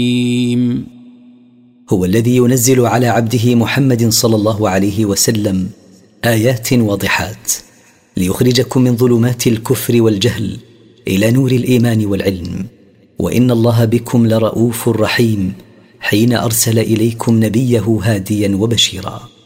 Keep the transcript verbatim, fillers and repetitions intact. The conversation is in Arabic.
هو الذي ينزل على عبده محمد صلى الله عليه وسلم آيات واضحات ليخرجكم من ظلمات الكفر والجهل إلى نور الإيمان والعلم، وإن الله بكم لرؤوف رحيم حين أرسل إليكم نبيه هاديا وبشيرا.